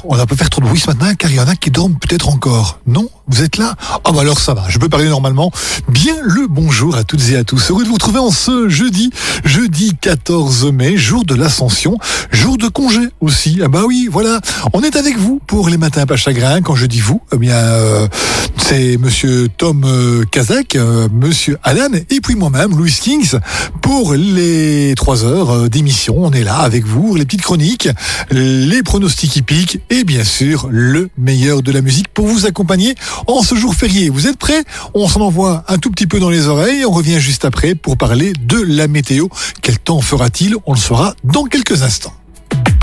on va pas faire trop de bruit ce matin car il y en a qui dorment peut-être encore. Non? Vous êtes là? Ah bah alors ça va, je peux parler normalement. Bien le bonjour à toutes et à tous. Heureux de vous retrouver en ce jeudi 14 mai, jour de l'Ascension, jour de congé aussi. Ah bah oui, voilà, on est avec vous pour les matins pas chagrin. Quand je dis vous, eh bien c'est monsieur Tom Kazak, monsieur Alan et puis moi-même, Louis Kings, pour les 3 heures d'émission. On est là avec vous, les petites chroniques, les pronostics hippiques et bien sûr le meilleur de la musique pour vous accompagner en ce jour férié. Vous êtes prêts? On s'en envoie un tout petit peu dans les oreilles. On revient juste après pour parler de la météo. Quel temps fera-t-il? On le saura dans quelques instants.